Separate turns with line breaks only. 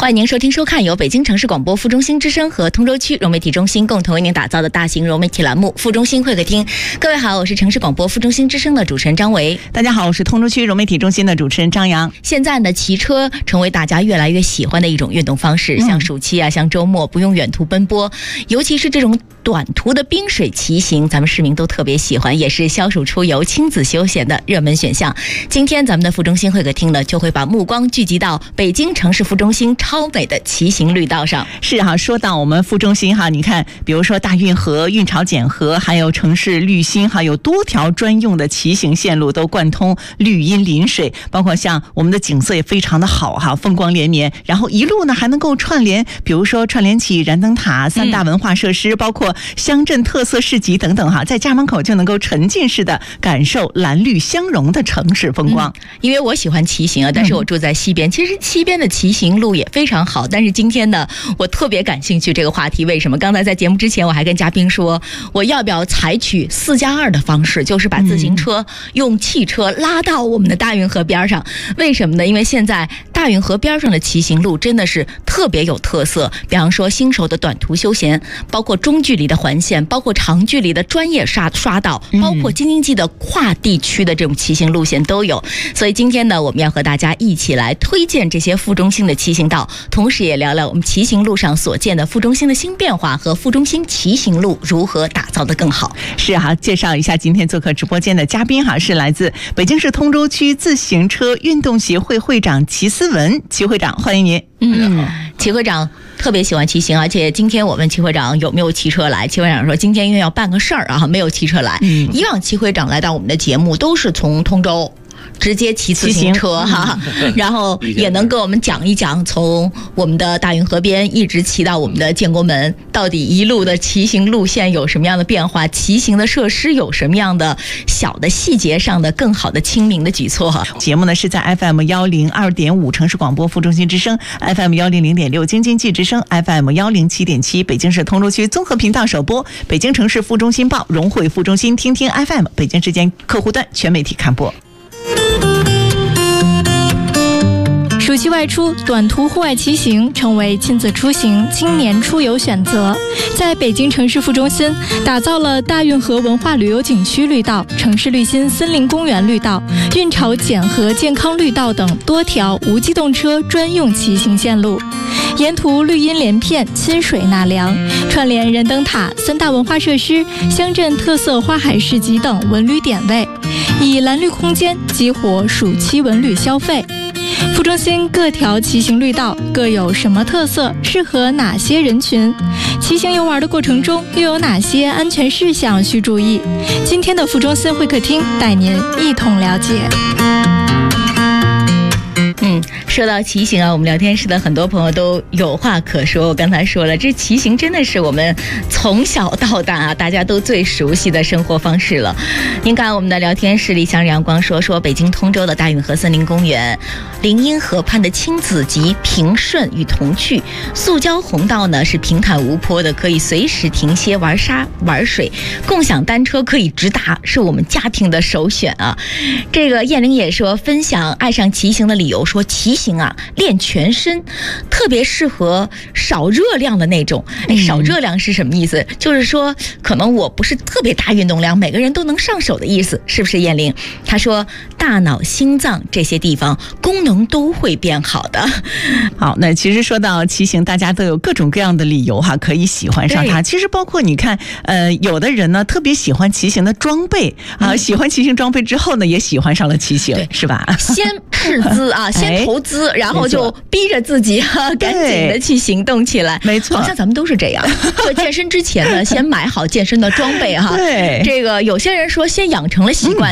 欢迎您收听收看由北京城市广播副中心之声和通州区融媒体中心共同为您打造的大型融媒体栏目副中心会客厅。各位好，我是城市广播副中心之声的主持人张维。
大家好，我是通州区融媒体中心的主持人张扬。
现在呢，骑车成为大家越来越喜欢的一种运动方式，像暑期啊，像周末不用远途奔波，尤其是这种短途的冰水骑行，咱们市民都特别喜欢，也是消暑出游、亲子休闲的热门选项。今天咱们的副中心会客厅呢，就会把目光聚集到北京城市副中心超美的骑行绿道上。
是哈，说到我们副中心哈，你看，比如说大运河、运潮检河，还有城市绿心，还有多条专用的骑行线路都贯通绿荫临水，包括像我们的景色也非常的好哈，风光连绵。然后一路呢还能够串联，比如说串联起燃灯塔、三大文化设施，包括乡镇特色市集等等哈，在家门口就能够沉浸式的感受蓝绿相融的城市风光。
因为我喜欢骑行啊，但是我住在西边，其实西边的骑行路也非常好。但是今天呢，我特别感兴趣这个话题，为什么？刚才在节目之前，我还跟嘉宾说，我要不要采取4+2的方式，就是把自行车用汽车拉到我们的大运河边上。为什么呢？因为现在大运河边上的骑行路真的是特别有特色，比方说新手的短途休闲，包括中距离的环线，包括长距离的专业刷道，包括京津冀的跨地区的这种骑行路线都有。所以今天呢，我们要和大家一起来推荐这些副中心的骑行道，同时也聊聊我们骑行路上所见的副中心的新变化和副中心骑行路如何打造得更好。
是哈，介绍一下今天做客直播间的嘉宾哈，是来自北京市通州区自行车运动协会会长齐思文，齐会长，欢迎您。
齐会长特别喜欢骑行，而且今天我问齐会长有没有骑车来，齐会长说今天因为要办个事儿啊，没有骑车来。以往齐会长来到我们的节目都是从通州直接骑自行车哈，然后也能跟我们讲一讲从我们的大运河边一直骑到我们的建国门，到底一路的骑行路线有什么样的变化，骑行的设施有什么样的小的细节上的更好的亲民的举措。
节目呢是在 FM 102.5城市广播副中心之声， FM 100.6京津冀之声， FM 107.7北京市通州区综合频道首播，北京城市副中心报、融汇副中心听听 FM 北京时间客户端全媒体看播。
暑期外出，短途户外骑行成为亲子出行、青年出游选择。在北京城市副中心打造了大运河文化旅游景区绿道、城市绿心森林公园绿道、运潮检河健康绿道等多条无机动车专用骑行线路，沿途绿荫连片，亲水纳凉，串联燃灯塔、三大文化设施、乡镇特色花海市集等文旅点位，以蓝绿空间激活暑期文旅消费。副中心各条骑行绿道各有什么特色，适合哪些人群？骑行游玩的过程中又有哪些安全事项需注意？今天的副中心会客厅带您一同了解。
说到骑行啊，我们聊天室的很多朋友都有话可说。我刚才说了，这骑行真的是我们从小到大啊，大家都最熟悉的生活方式了。您看我们的聊天室里，向阳光说北京通州的大运河森林公园、林荫河畔的亲子集平顺与童趣，塑胶红道呢是平坦无坡的，可以随时停歇玩沙玩水，共享单车可以直达，是我们家庭的首选啊。这个燕玲也说，分享爱上骑行的理由，说骑行啊练全身，特别适合少热量的那种。少热量是什么意思？就是说可能我不是特别大运动量，每个人都能上手的意思，是不是燕玲？他说大脑、心脏这些地方功能都会变好的。
好，那其实说到骑行，大家都有各种各样的理由哈，可以喜欢上它。其实包括你看，有的人呢特别喜欢骑行的装备啊，喜欢骑行装备之后呢，也喜欢上了骑行，是吧？
先斥资啊，先投资，然后就逼着自己赶紧的去行动起来。
没错，
好像咱们都是这样。做健身之前呢，先买好健身的装备哈。
对，
这个有些人说先养成了习惯。